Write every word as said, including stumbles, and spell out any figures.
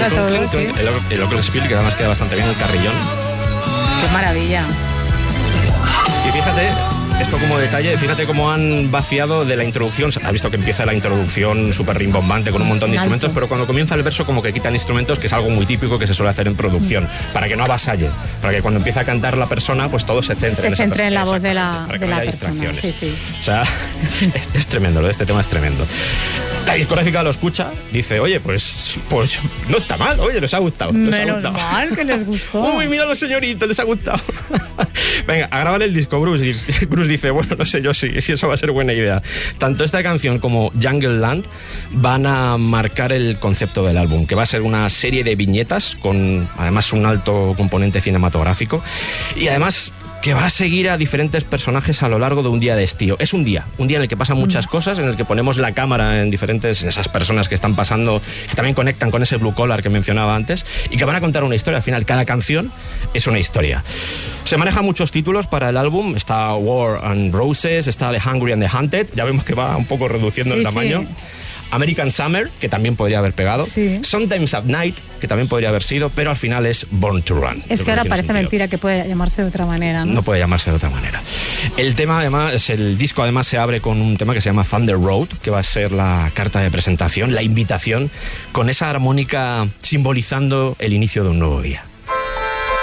todo, clink, sí. clink, el, el Glockenspiel, que además queda bastante bien, el carrillón. Qué maravilla. Y fíjate, esto como detalle, fíjate cómo han vaciado de la introducción. Has visto que empieza la introducción súper rimbombante con un montón de Alto. instrumentos, pero cuando comienza el verso como que quitan instrumentos, que es algo muy típico que se suele hacer en producción, para que no avasalle, para que cuando empieza a cantar la persona, pues todo se centre Se en esa centre en la persona, voz de la, exactamente, para que de no la haya persona. distracciones. Sí, sí. O sea, es, es tremendo, lo de este tema es tremendo. La discográfica lo escucha, dice, oye, pues, pues no está mal, oye, les ha gustado. Les ha Menos gustado. mal que les gustó. Uy, mira los señoritos, les ha gustado. Venga, a grabar el disco, Bruce. Y Bruce dice, bueno, no sé yo si, si eso va a ser buena idea. Tanto esta canción como Jungle Land van a marcar el concepto del álbum, que va a ser una serie de viñetas con además un alto componente cinematográfico y además que va a seguir a diferentes personajes a lo largo de un día de estío. Es un día, un día en el que pasan muchas cosas, en el que ponemos la cámara en diferentes, en esas personas que están pasando, que también conectan con ese blue collar que mencionaba antes, y que van a contar una historia. Al final, cada canción es una historia. Se manejan muchos títulos para el álbum. Está War and Roses, está The Hungry and the Hunted, ya vemos que va un poco reduciendo Sí, el tamaño. sí. American Summer, que también podría haber pegado. Sí. Sometimes at Night, que también podría haber sido, pero al final es Born to Run. Es Yo que creo ahora tiene parece sentido. mentira que puede llamarse de otra manera, ¿no? No puede llamarse de otra manera. El tema, además, el disco además se abre con un tema que se llama Thunder Road, que va a ser la carta de presentación, la invitación, con esa armónica simbolizando el inicio de un nuevo día.